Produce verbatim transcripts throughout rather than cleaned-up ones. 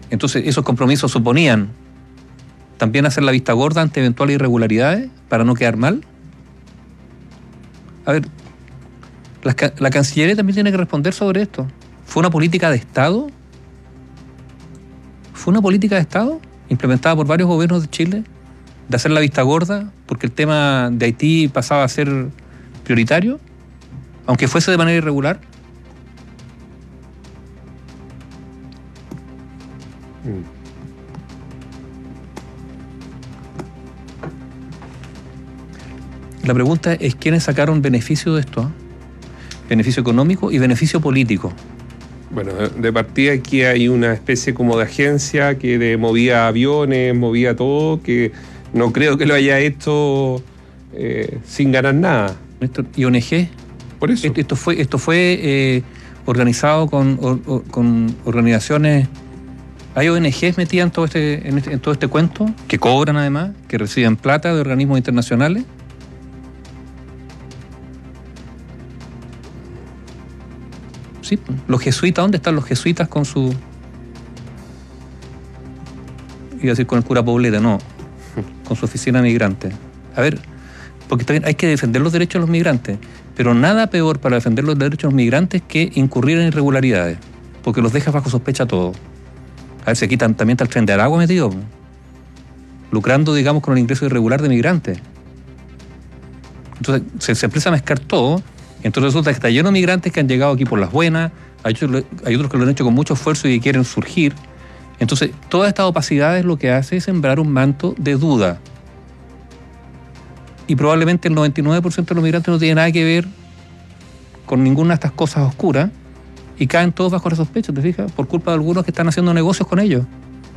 Entonces, esos compromisos suponían también hacer la vista gorda ante eventuales irregularidades para no quedar mal. A ver, la, la Cancillería también tiene que responder sobre esto. ¿Fue una política de Estado? ¿Fue una política de Estado implementada por varios gobiernos de Chile de hacer la vista gorda porque el tema de Haití pasaba a ser prioritario, aunque fuese de manera irregular? La pregunta es quiénes sacaron beneficio de esto, ¿eh? Beneficio económico y beneficio político. Bueno, de partida aquí hay una especie como de agencia que de movía aviones, movía todo, que no creo que lo haya hecho eh, sin ganar nada. Esto, ¿y O N G? Por eso. Esto, esto fue, esto fue eh, organizado con, or, con organizaciones. Hay O N Ges metidas en todo este, en, este, en todo este cuento, que cobran además, que reciben plata de organismos internacionales. Sí, los jesuitas, ¿dónde están los jesuitas con su... Iba a decir con el cura Poblete, no, con su oficina migrante. A ver, porque también hay que defender los derechos de los migrantes, pero nada peor para defender los derechos de los migrantes que incurrir en irregularidades, porque los deja bajo sospecha todo. A ver, si aquí también está el Tren de Aragua metido, lucrando, digamos, con el ingreso irregular de migrantes. Entonces, se, se empieza a mezclar todo. Entonces resulta que está lleno de migrantes que han llegado aquí por las buenas, hay otros, hay otros que lo han hecho con mucho esfuerzo y quieren surgir. Entonces, toda esta opacidad es lo que hace es sembrar un manto de duda. Y probablemente el noventa y nueve por ciento de los migrantes no tiene nada que ver con ninguna de estas cosas oscuras y caen todos bajo la sospecha, ¿te fijas? Por culpa de algunos que están haciendo negocios con ellos.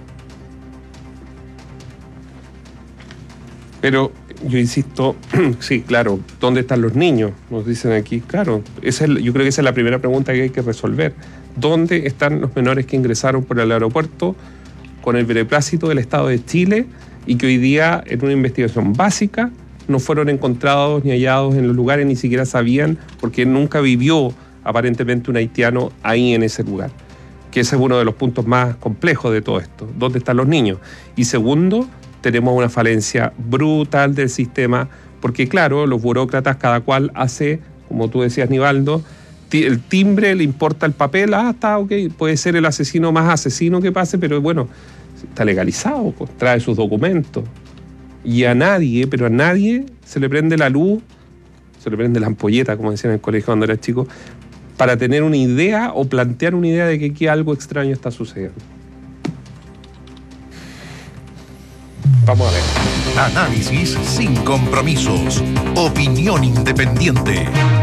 Pero yo insisto, sí, claro, ¿dónde están los niños? Nos dicen aquí, claro, esa es, yo creo que esa es la primera pregunta que hay que resolver. ¿Dónde están los menores que ingresaron por el aeropuerto con el beneplácito del Estado de Chile y que hoy día en una investigación básica no fueron encontrados ni hallados en los lugares, ni siquiera sabían, porque nunca vivió aparentemente un haitiano ahí en ese lugar? Que ese es uno de los puntos más complejos de todo esto. ¿Dónde están los niños? Y segundo, tenemos una falencia brutal del sistema, porque claro, los burócratas cada cual hace, como tú decías, Nivaldo, el timbre, le importa el papel, ah, está, ok, puede ser el asesino más asesino que pase, pero bueno, está legalizado, pues, trae sus documentos. Y a nadie, pero a nadie se le prende la luz, se le prende la ampolleta, como decían en el colegio cuando era chico, para tener una idea o plantear una idea de que aquí algo extraño está sucediendo. Vamos a ver. Análisis sin compromisos. Opinión independiente.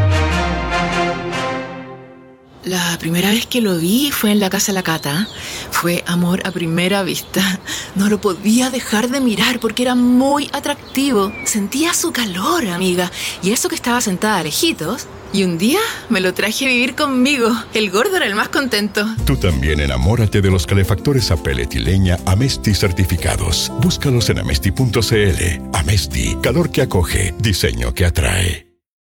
La primera vez que lo vi fue en la casa de la Cata. Fue amor a primera vista. No lo podía dejar de mirar porque era muy atractivo. Sentía su calor, amiga. Y eso que estaba sentada lejitos. Y un día me lo traje a vivir conmigo. El gordo era el más contento. Tú también enamórate de los calefactores a pellet y leña Amesti certificados. Búscalos en amesti punto cl. Amesti, calor que acoge, diseño que atrae.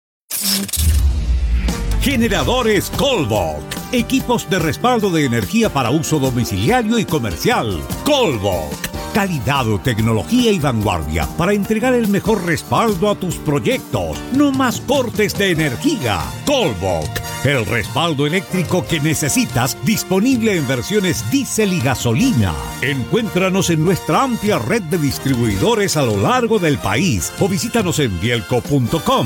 Generadores Colbok. Equipos de respaldo de energía para uso domiciliario y comercial. Colbok. Calidad, tecnología y vanguardia para entregar el mejor respaldo a tus proyectos. No más cortes de energía. Colbok. El respaldo eléctrico que necesitas, disponible en versiones diésel y gasolina. Encuéntranos en nuestra amplia red de distribuidores a lo largo del país o visítanos en bielco punto com.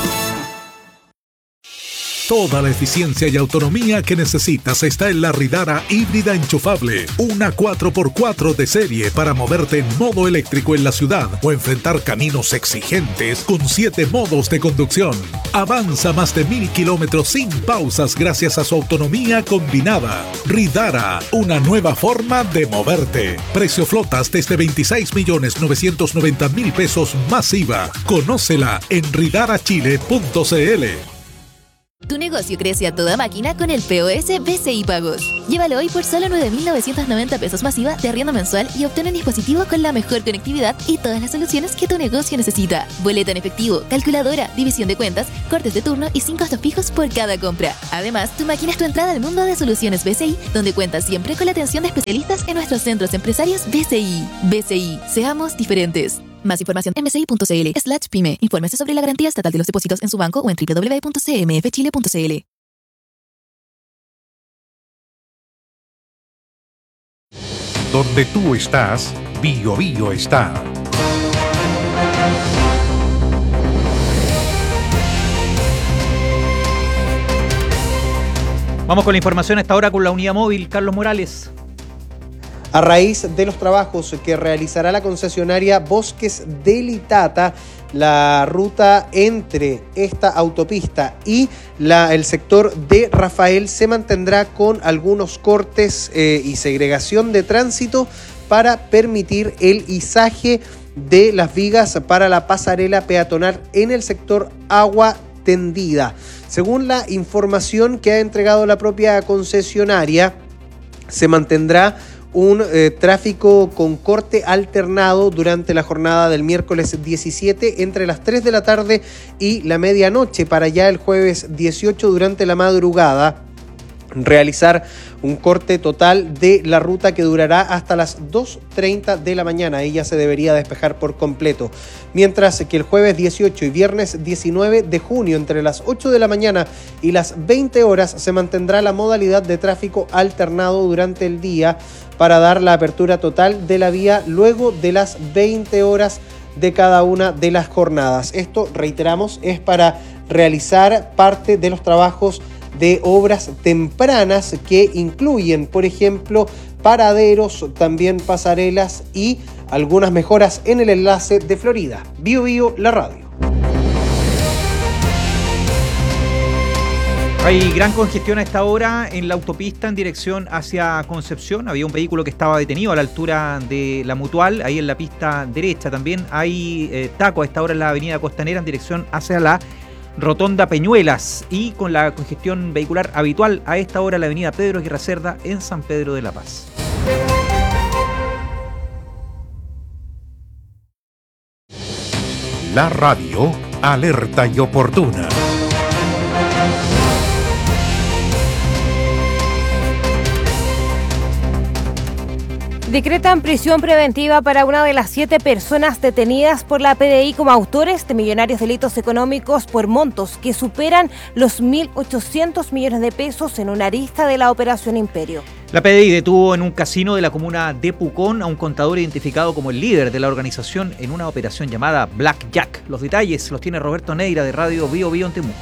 Toda la eficiencia y autonomía que necesitas está en la Ridara híbrida enchufable. Una cuatro por cuatro de serie para moverte en modo eléctrico en la ciudad o enfrentar caminos exigentes con siete modos de conducción. Avanza más de mil kilómetros sin pausas gracias a su autonomía combinada. Ridara, una nueva forma de moverte. Precio flotas desde veintiséis millones novecientos noventa mil pesos más I V A. Conócela en ridara chile punto cl. Tu negocio crece a toda máquina con el P O S B C I Pagos. Llévalo hoy por solo nueve mil novecientos noventa pesos masiva de arriendo mensual y obtén un dispositivo con la mejor conectividad y todas las soluciones que tu negocio necesita. Boleta en efectivo, calculadora, división de cuentas, cortes de turno y sin costos fijos por cada compra. Además, tu máquina es tu entrada al mundo de soluciones B C I, donde cuentas siempre con la atención de especialistas en nuestros centros empresarios B C I. B C I, seamos diferentes. Más información en bci.cl slash pyme. Infórmese sobre la garantía estatal de los depósitos en su banco o en doble u doble u doble u punto c m f chile punto c l. Donde tú estás, Bio Bio está. Vamos con la información a esta hora con la unidad móvil. Carlos Morales. A raíz de los trabajos que realizará la concesionaria Bosques del Itata, la ruta entre esta autopista y la, el sector de Rafael se mantendrá con algunos cortes eh, y segregación de tránsito para permitir el izaje de las vigas para la pasarela peatonal en el sector Agua Tendida. Según la información que ha entregado la propia concesionaria, se mantendrá un eh, tráfico con corte alternado durante la jornada del miércoles diecisiete entre las tres de la tarde y la medianoche, para ya el jueves dieciocho durante la madrugada realizar un corte total de la ruta que durará hasta las dos treinta de la mañana. Ahí ya se debería despejar por completo. Mientras que el jueves dieciocho y viernes diecinueve de junio, entre las ocho de la mañana y las veinte horas, se mantendrá la modalidad de tráfico alternado durante el día para dar la apertura total de la vía luego de las veinte horas de cada una de las jornadas. Esto, reiteramos, es para realizar parte de los trabajos de obras tempranas que incluyen, por ejemplo, paraderos, también pasarelas y algunas mejoras en el enlace de Florida. Bio Bio, la radio. Hay gran congestión a esta hora en la autopista en dirección hacia Concepción. Había un vehículo que estaba detenido a la altura de la Mutual, ahí en la pista derecha. También hay eh, taco a esta hora en la avenida Costanera en dirección hacia la Rotonda Peñuelas, y con la congestión vehicular habitual a esta hora la avenida Pedro Aguirre Cerda en San Pedro de la Paz. La radio alerta y oportuna. Decretan prisión preventiva para una de las siete personas detenidas por la P D I como autores de millonarios delitos económicos por montos que superan los mil ochocientos millones de pesos en una arista de la Operación Imperio. La P D I detuvo en un casino de la comuna de Pucón a un contador identificado como el líder de la organización en una operación llamada Black Jack. Los detalles los tiene Roberto Neira de Radio Bio Bio en Temuco.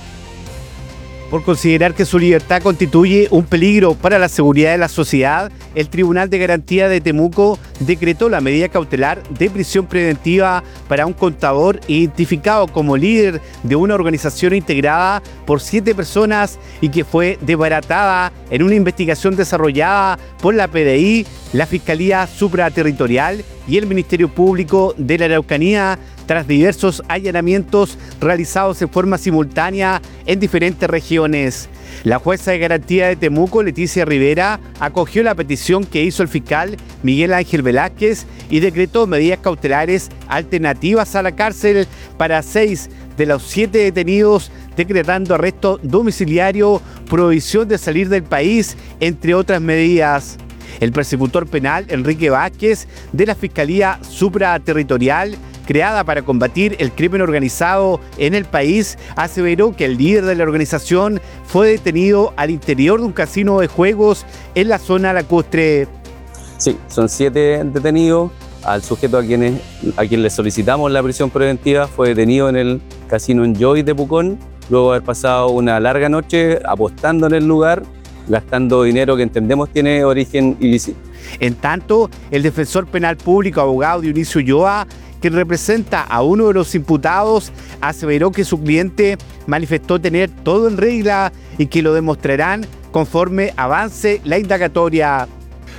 Por considerar que su libertad constituye un peligro para la seguridad de la sociedad, el Tribunal de Garantía de Temuco decretó la medida cautelar de prisión preventiva para un contador identificado como líder de una organización integrada por siete personas y que fue desbaratada en una investigación desarrollada por la P D I, la Fiscalía Supraterritorial y el Ministerio Público de la Araucanía, tras diversos allanamientos realizados en forma simultánea en diferentes regiones. La jueza de garantía de Temuco, Leticia Rivera, acogió la petición que hizo el fiscal Miguel Ángel Velázquez y decretó medidas cautelares alternativas a la cárcel para seis de los siete detenidos, decretando arresto domiciliario, prohibición de salir del país, entre otras medidas. El persecutor penal Enrique Vázquez, de la Fiscalía Supraterritorial, creada para combatir el crimen organizado en el país, aseveró que el líder de la organización fue detenido al interior de un casino de juegos en la zona lacustre. Sí, son siete detenidos. Al sujeto a, quienes, a quien le solicitamos la prisión preventiva fue detenido en el casino Enjoy de Pucón, luego de haber pasado una larga noche apostando en el lugar, gastando dinero que entendemos tiene origen ilícito. En tanto, el defensor penal público, abogado Dionisio Ulloa, que representa a uno de los imputados, aseveró que su cliente manifestó tener todo en regla y que lo demostrarán conforme avance la indagatoria.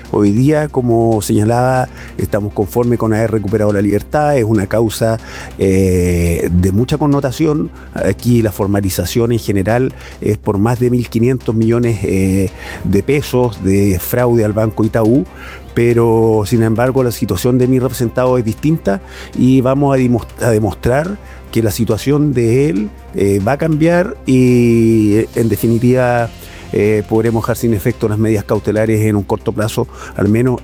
Hoy día, como señalaba, estamos conformes con haber recuperado la libertad, es una causa eh, de mucha connotación. Aquí la formalización en general es por más de mil quinientos millones eh, de pesos de fraude al Banco Itaú, pero sin embargo la situación de mi representado es distinta y vamos a, a demostrar que la situación de él eh, va a cambiar y en definitiva eh, podremos dejar sin efecto las medidas cautelares en un corto plazo, al menos